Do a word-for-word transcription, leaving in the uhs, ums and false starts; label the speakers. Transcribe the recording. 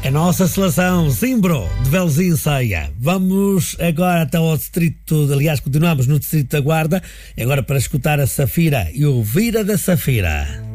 Speaker 1: A nossa seleção, Zimbro, de Velzinho Ceia. Vamos agora até ao distrito, aliás, continuamos no distrito da Guarda, agora para escutar a Safira e o Vira da Safira.